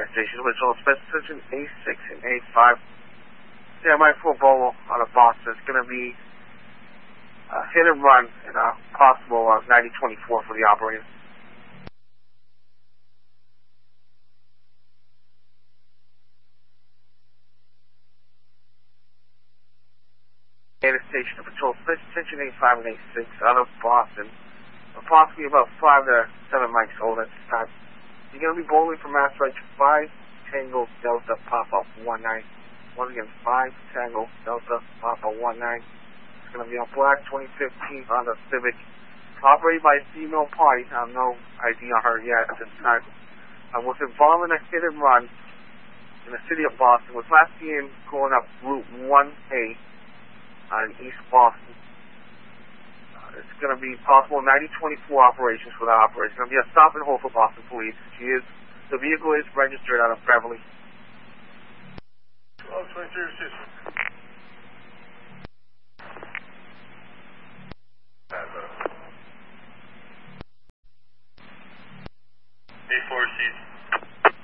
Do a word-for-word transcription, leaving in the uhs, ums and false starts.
station, which will specification A six and A five. Semi full Bolo out of Boston. It's going to be a hit and run and a possible uh, ninety twenty-four for the operator. Data station to patrol specification A five and A six out of Boston. Approximately about five to seven mics old at this time. You're going to be bowling from Mass Right five Tango Delta Papa one nine. Once again, five Tango Delta Papa one nine. It's going to be on black twenty fifteen Honda Civic. Operated by a female party. I have no I D on her yet at this time. I was involved in a hit and run in the city of Boston. Was last seen going up Route one A on East Boston. Uh, it's going to be possible ninety twenty-four operations for that operation. It's going to be a stop and hold for Boston Police. She is, the vehicle is registered out of Beverly. twelve twenty-three,